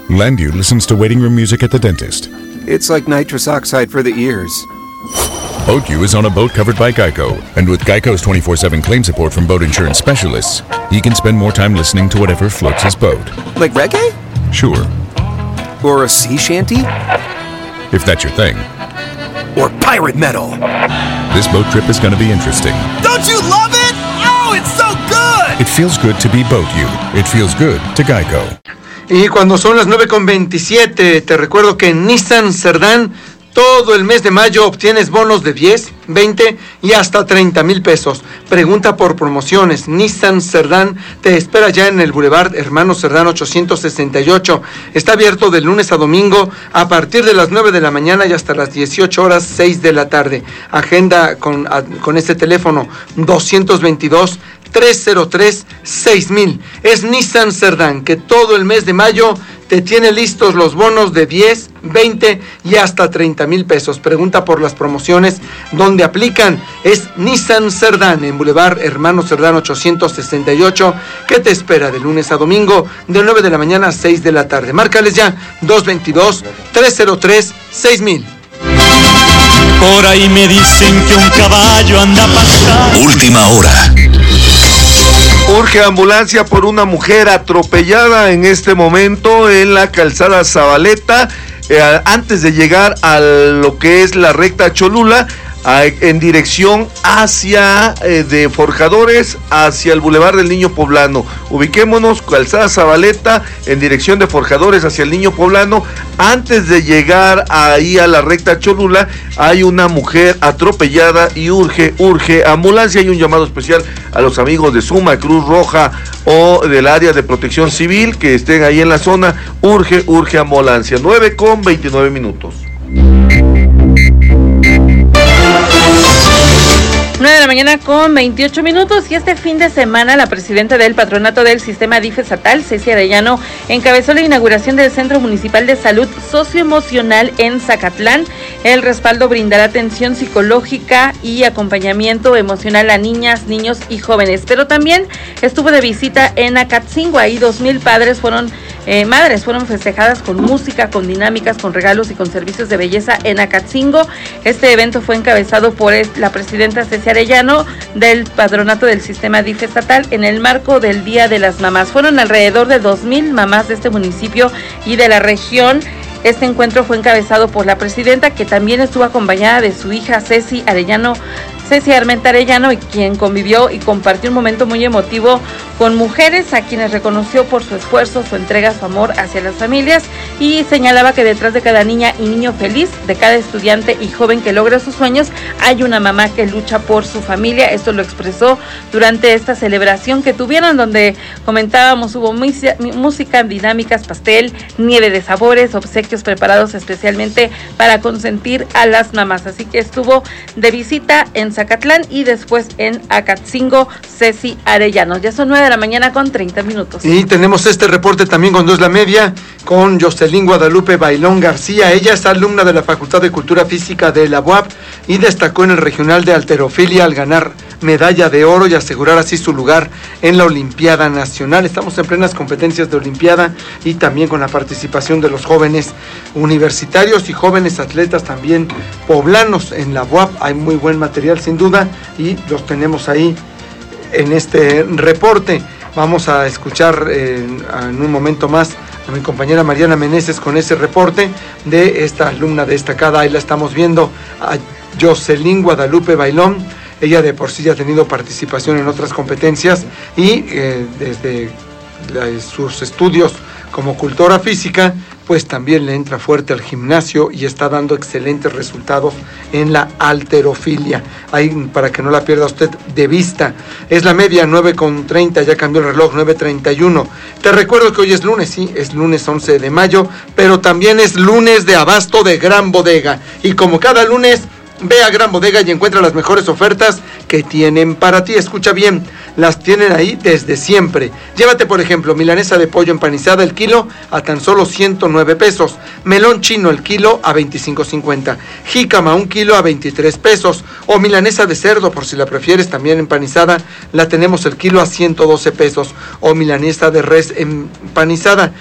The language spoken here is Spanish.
Landu listens to waiting room music at the dentist. It's like nitrous oxide for the ears. Boat is on a boat covered by Geico, and with Geico's 24/7 claim support from boat insurance specialists, he can spend more time listening to whatever floats his boat. Like reggae? Sure. Or a sea shanty? If that's your thing. Or pirate metal? This boat trip is going to be interesting. Don't you love it? Oh, it's so good! It feels good to be Boat You. It feels good to Geico. Y cuando son las 9:27, te recuerdo que en Nissan Cerdán todo el mes de mayo obtienes bonos de 10, 20 y hasta 30,000 pesos. Pregunta por promociones. Nissan Cerdán te espera ya en el Boulevard Hermano Cerdán 868. Está abierto de lunes a domingo a partir de las 9 de la mañana y hasta las 18 horas 6 de la tarde. Agenda con este teléfono 222-303-6000. Es Nissan Cerdán, que todo el mes de mayo te tiene listos los bonos de 10, 20 y hasta 30,000 pesos. Pregunta por las promociones donde aplican. Es Nissan Cerdán en Boulevard Hermano Cerdán 868, que te espera de lunes a domingo de 9 de la mañana a 6 de la tarde. Márcales ya 222-303-6000. Por ahí me dicen que un caballo anda pasando. Última hora. Urge ambulancia por una mujer atropellada en este momento en la calzada Zabaleta, antes de llegar a lo que es la recta Cholula, en dirección hacia de Forjadores hacia el Boulevard del Niño Poblano. Ubiquémonos, calzada Zabaleta en dirección de Forjadores hacia el Niño Poblano. Antes de llegar ahí a la recta Cholula hay una mujer atropellada y urge ambulancia. Hay un llamado especial a los amigos de Suma, Cruz Roja o del área de protección civil que estén ahí en la zona. Urge ambulancia. 9:29. 9 de la mañana con 28 minutos y este fin de semana la presidenta del patronato del sistema DIF estatal, Ceci Arellano, encabezó la inauguración del Centro Municipal de Salud Socioemocional en Zacatlán. El respaldo brindará atención psicológica y acompañamiento emocional a niñas, niños y jóvenes, pero también estuvo de visita en Acatzingo. Ahí 2,000 madres fueron festejadas con música, con dinámicas, con regalos y con servicios de belleza en Acatzingo. Este evento fue encabezado por la presidenta Ceci Arellano del patronato del sistema DIF estatal en el marco del Día de las Mamás. Fueron alrededor de 2,000 mamás de este municipio y de la región. Este encuentro fue encabezado por la presidenta, que también estuvo acompañada de su hija Ceci Armenta Arellano, y quien convivió y compartió un momento muy emotivo con mujeres a quienes reconoció por su esfuerzo, su entrega, su amor hacia las familias, y señalaba que detrás de cada niña y niño feliz, de cada estudiante y joven que logra sus sueños, hay una mamá que lucha por su familia. Esto lo expresó durante esta celebración que tuvieron, donde comentábamos, hubo música, dinámicas, pastel, nieve de sabores, obsequios preparados especialmente para consentir a las mamás. Así que estuvo de visita en Zacatlán y después en Acatzingo Ceci Arellano. Ya son 9 de la mañana con 30 minutos. Y tenemos este reporte también cuando es la media con Jocelyn Guadalupe Bailón García. Ella es alumna de la Facultad de Cultura Física de la UAP y destacó en el regional de halterofilia al ganar medalla de oro y asegurar así su lugar en la Olimpiada Nacional. Estamos en plenas competencias de Olimpiada y también con la participación de los jóvenes universitarios y jóvenes atletas también poblanos en la UAP. Hay muy buen material sin duda y los tenemos ahí en este reporte. Vamos a escuchar en un momento más a mi compañera Mariana Meneses con ese reporte de esta alumna destacada. Ahí la estamos viendo, a Jocelyn Guadalupe Bailón. Ella de por sí ya ha tenido participación en otras competencias y desde sus estudios como cultora física, pues también le entra fuerte al gimnasio y está dando excelentes resultados en la halterofilia. Ahí para que no la pierda usted de vista. Es la media, 9:30, ya cambió el reloj, 9:31. Te recuerdo que hoy es lunes, sí, es lunes 11 de mayo, pero también es lunes de abasto de Gran Bodega. Y como cada lunes, ve a Gran Bodega y encuentra las mejores ofertas que tienen para ti. Escucha bien, las tienen ahí desde siempre. Llévate, por ejemplo, milanesa de pollo empanizada el kilo a tan solo 109 pesos. Melón chino el kilo a 25.50. Jícama un kilo a 23 pesos. O milanesa de cerdo, por si la prefieres, también empanizada, la tenemos el kilo a 112 pesos. O milanesa de res empanizada